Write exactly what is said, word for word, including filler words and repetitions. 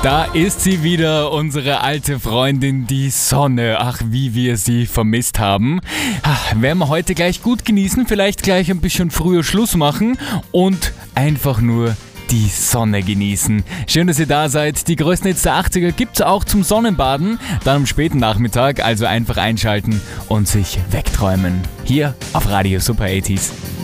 Da ist sie wieder, unsere alte Freundin, die Sonne. Ach, wie wir sie vermisst haben. Ach, werden wir heute gleich gut genießen, vielleicht gleich ein bisschen früher Schluss machen und einfach nur die Sonne genießen. Schön, dass ihr da seid. Die größten Hits der achtziger gibt's auch zum Sonnenbaden, dann am späten Nachmittag, also einfach einschalten und sich wegträumen. Hier auf Radio Super achtziger.